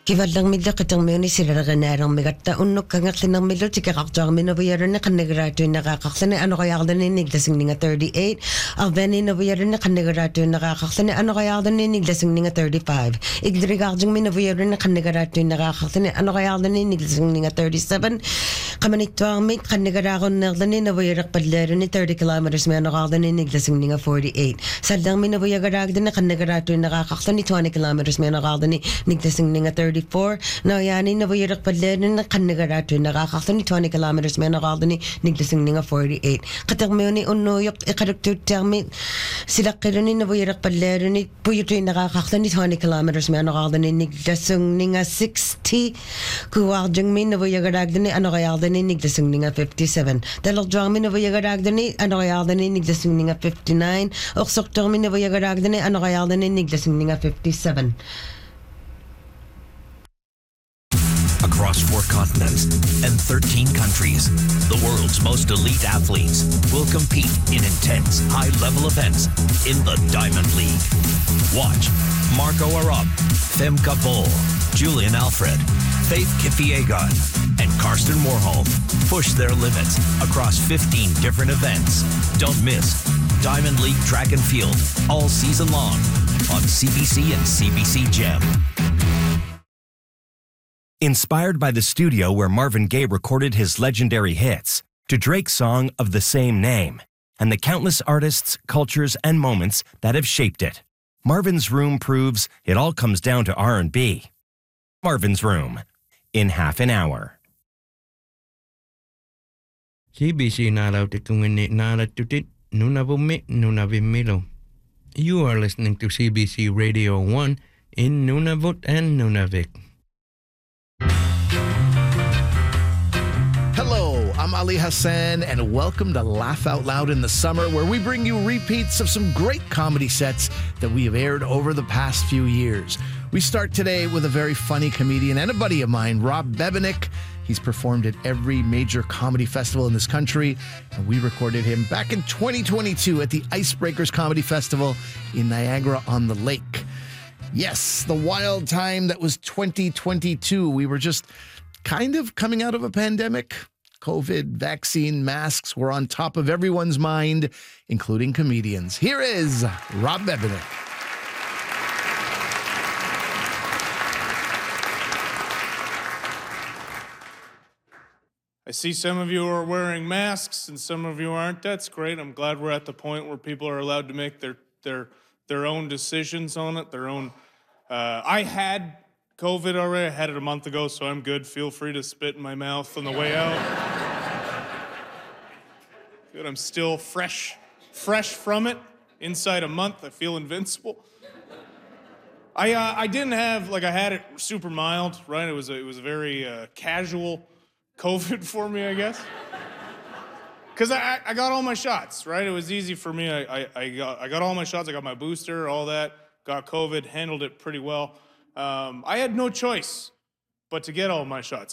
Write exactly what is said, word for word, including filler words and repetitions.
Kivallermilla qitermiuni silalerinaalермигатта уннуккангерлинермиллу тикеқартуарминавиалуни қаннигулаатуиннеқаақарлани анериаарланиинник ласигнинга thirty-eight арваниинавиалуни қаннигулаатуиннеқаақарлани анериаарланиинник ласигнинга thirty-five иглеригаартунгминавиалуни қаннигулаатуиннеқаақарлани анериаарланиинник ласигнинга thirty-seven qamanittуармит қаннигулааруннеерлани навиалерпаллаалуни thirty kilometers мианераарланиинник ласигнинга forty-eight саллерминавиагалаагдани қаннигулаатуиннеқаақарлани twenty kilometers мианераарлани никласигнинга thirty-four Naoyani Navuyerapalin Kanigaratunakakani twenty kilometers Menaraldani Niglasing forty-eight Katermuni Unoyok Ekaraktu Termi Silakirani Navuyerapalani Puyutin Nakakani twenty kilometers Menaraldani Niglasing sixty Kuarjungmi Navuyeragdani Anoyaldani Niglasing fifty-seven Delajami Navuyeragdani Anoyaldani Niglasing fifty-nine Oxoktormi Navuyeragdani Anoyaldani Niglasing fifty-seven Across four continents and thirteen countries, the world's most elite athletes will compete in intense, high-level events in the Diamond League. Watch Marco Arap, Femke Bol, Julian Alfred, Faith Kipyegon, and Karsten Warholm push their limits across fifteen different events. Don't miss Diamond League Track and Field all season long on C B C and C B C Gem. Inspired by the studio where Marvin Gaye recorded his legendary hits, to Drake's song of the same name, and the countless artists, cultures, and moments that have shaped it, Marvin's Room proves it all comes down to R and B. Marvin's Room, in half an hour. C B C Nalautikungini Nalatutit Nunavumit Nunavimilo. You are listening to C B C Radio one in Nunavut and Nunavik. Hello, I'm Ali Hassan, and welcome to Laugh Out Loud in the Summer, where we bring you repeats of some great comedy sets that we have aired over the past few years. We start today with a very funny comedian and a buddy of mine, Rob Bebenick. He's performed at every major comedy festival in this country, and we recorded him back in twenty twenty-two at the Icebreakers Comedy Festival in Niagara-on-the-Lake. Yes, the wild time that was twenty twenty-two. We were just kind of coming out of a pandemic. COVID, vaccine, masks were on top of everyone's mind, including comedians. Here is Rob Bebenick. I see some of you are wearing masks and some of you aren't. That's great. I'm glad we're at the point where people are allowed to make their their their own decisions on it, their own. Uh, I had COVID already. I had it a month ago, so I'm good. Feel free to spit in my mouth on the way out. Good. I'm still fresh, fresh from it. Inside a month, I feel invincible. I uh, I didn't have like I had it super mild, right? It was a, it was a very uh, casual COVID for me, I guess. Because I, I got all my shots, right? It was easy for me. I, I, I, got, I got all my shots. I got my booster, all that. Got COVID, handled it pretty well. Um, I had no choice but to get all my shots.